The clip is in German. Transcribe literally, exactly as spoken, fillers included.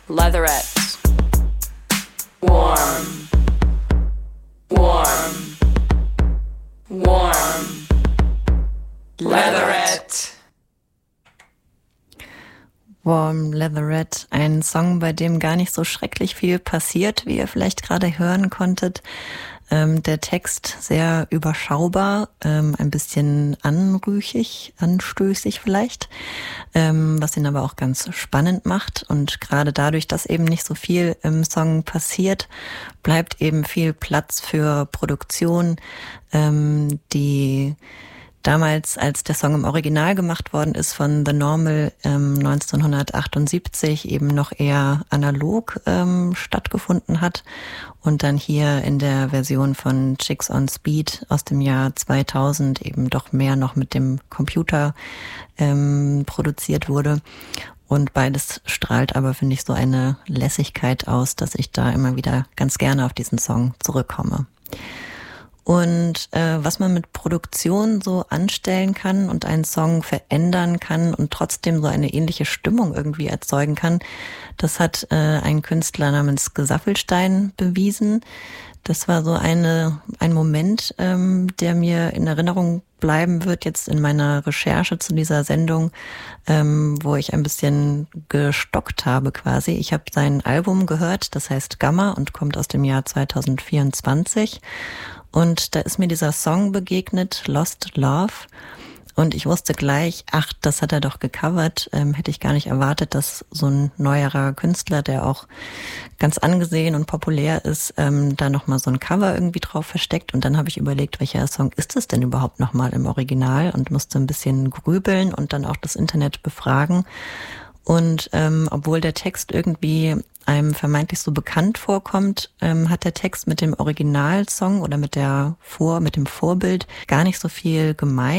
Leatherette. Warm. Warm. Warm. Leatherette. Warm Leatherette, ein Song, bei dem gar nicht so schrecklich viel passiert, wie ihr vielleicht gerade hören konntet. Ähm, der Text sehr überschaubar, ähm, ein bisschen anrüchig, anstößig vielleicht, ähm, was ihn aber auch ganz spannend macht. Und gerade dadurch, dass eben nicht so viel im Song passiert, bleibt eben viel Platz für Produktion, ähm, die damals, als der Song im Original gemacht worden ist von The Normal ähm, neunzehnhundertachtundsiebzig, eben noch eher analog ähm, stattgefunden hat und dann hier in der Version von Chicks on Speed aus dem Jahr zweitausend eben doch mehr noch mit dem Computer ähm, produziert wurde. Und beides strahlt aber, finde ich, so eine Lässigkeit aus, dass ich da immer wieder ganz gerne auf diesen Song zurückkomme. Und äh, was man mit Produktion so anstellen kann und einen Song verändern kann und trotzdem so eine ähnliche Stimmung irgendwie erzeugen kann, das hat äh, ein Künstler namens Gesaffelstein bewiesen. Das war so eine ein Moment, ähm, der mir in Erinnerung bleiben wird jetzt in meiner Recherche zu dieser Sendung, ähm, wo ich ein bisschen gestockt habe quasi. Ich habe sein Album gehört, das heißt Gamma und kommt aus dem Jahr zweitausendvierundzwanzig. Und da ist mir dieser Song begegnet, Lost Love. Und ich wusste gleich, ach, das hat er doch gecovert. Ähm, hätte ich gar nicht erwartet, dass so ein neuerer Künstler, der auch ganz angesehen und populär ist, ähm, da nochmal so ein Cover irgendwie drauf versteckt. Und dann habe ich überlegt, welcher Song ist es denn überhaupt nochmal im Original? Und musste ein bisschen grübeln und dann auch das Internet befragen. Und ähm, obwohl der Text irgendwie einem vermeintlich so bekannt vorkommt, ähm, hat der Text mit dem Originalsong oder mit der Vor, mit dem Vorbild gar nicht so viel gemein.